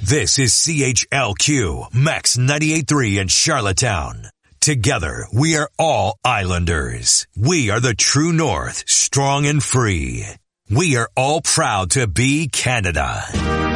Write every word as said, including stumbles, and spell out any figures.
This is C H L Q, Max ninety-eight point three in Charlottetown. Together, we are all Islanders. We are the true north, strong and free. We are all proud to be Canada.